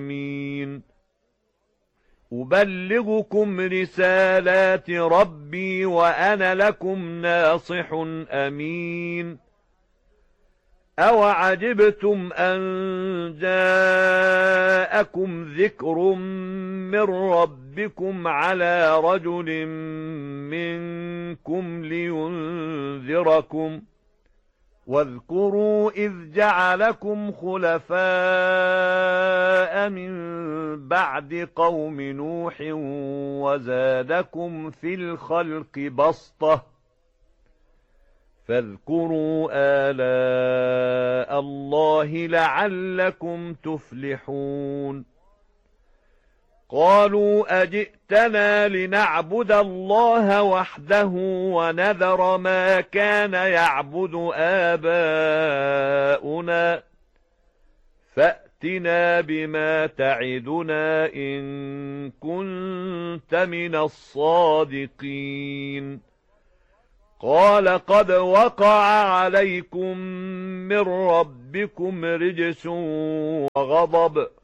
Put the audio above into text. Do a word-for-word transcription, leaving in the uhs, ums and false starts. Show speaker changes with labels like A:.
A: مين أبلغكم رسالات ربي وأنا لكم ناصح أمين أوعجبتم أن جاءكم ذكر من ربكم على رجل منكم لينذركم واذكروا إذ جعلكم خلفاء من بعد قوم نوح وزادكم في الخلق بسطة فاذكروا آلاء الله لعلكم تفلحون قالوا أجئتنا لنعبد الله وحده ونذر ما كان يعبد آباؤنا فأتنا بما تعدنا إن كنت من الصادقين قال قد وقع عليكم من ربكم رجس وغضب